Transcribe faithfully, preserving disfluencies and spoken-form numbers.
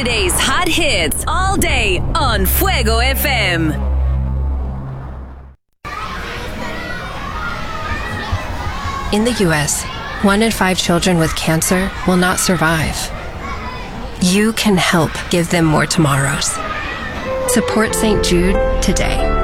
Today's hot hits all day on Fuego F M. In the U S, one in five children with cancer will not survive. You can help give them more tomorrows. Support Saint Jude today.